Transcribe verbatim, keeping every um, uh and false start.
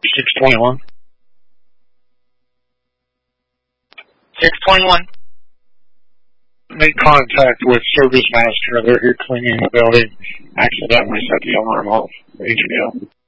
six twenty-one. six twenty-one. Made contact with Service Master. They're here cleaning the building. Accidentally set the alarm off. H B O.